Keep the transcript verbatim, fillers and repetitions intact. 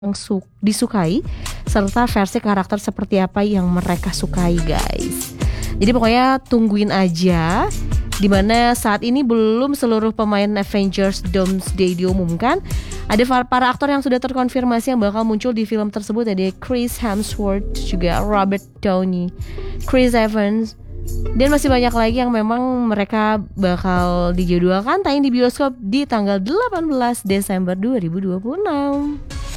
yang su- disukai serta versi karakter seperti apa yang mereka sukai, guys. Jadi pokoknya tungguin aja. Dimana saat ini belum seluruh pemain Avengers Doomsday diumumkan. Ada para aktor yang sudah terkonfirmasi yang bakal muncul di film tersebut, ada Chris Hemsworth, juga Robert Downey, Chris Evans, dan masih banyak lagi yang memang mereka bakal dijadwalkan tayang di bioskop di tanggal delapan belas Desember dua ribu dua puluh enam.